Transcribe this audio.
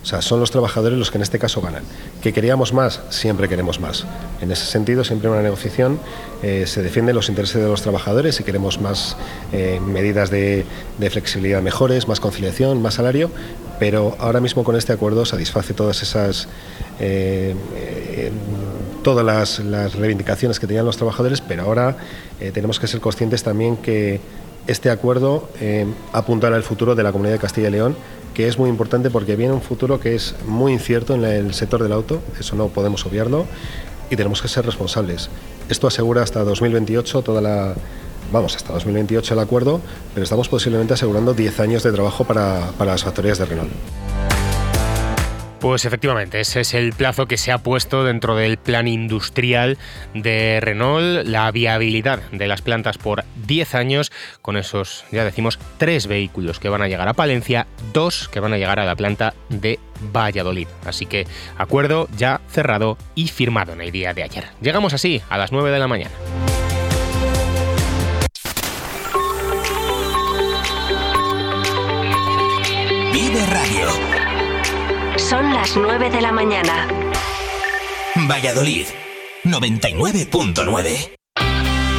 O sea, son los trabajadores los que en este caso ganan. ¿Que queríamos más? Siempre queremos más. En ese sentido, siempre en una negociación se defienden los intereses de los trabajadores y queremos más medidas de flexibilidad mejores, más conciliación, más salario, pero ahora mismo con este acuerdo satisface todas esas... todas las reivindicaciones que tenían los trabajadores, pero ahora tenemos que ser conscientes también que este acuerdo apuntará al futuro de la Comunidad de Castilla y León, que es muy importante porque viene un futuro que es muy incierto en el sector del auto, eso no podemos obviarlo, y tenemos que ser responsables. Esto asegura hasta 2028 hasta 2028 el acuerdo, pero estamos posiblemente asegurando 10 años de trabajo para las factorías de Renault. Pues efectivamente, ese es el plazo que se ha puesto dentro del plan industrial de Renault, la viabilidad de las plantas por 10 años, con esos, ya decimos, 3 vehículos que van a llegar a Palencia, 2 que van a llegar a la planta de Valladolid. Así que acuerdo ya cerrado y firmado en el día de ayer. Llegamos así a las 9 de la mañana. Vive Radio. Son las 9 de la mañana. Valladolid, 99.9.